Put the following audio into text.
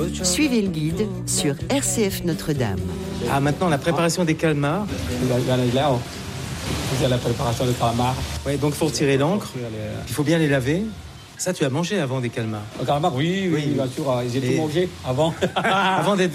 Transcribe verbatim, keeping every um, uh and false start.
Suivez le guide sur R C F Notre-Dame. Ah, maintenant la préparation des calmars. C'est la préparation des calmars. Oui, donc il faut retirer l'encre. Il faut bien les laver. Ça, tu as mangé avant des calmars. Le calmar, oui, oui, Oui. bien sûr. J'ai Et- tout mangé avant. Avant d'être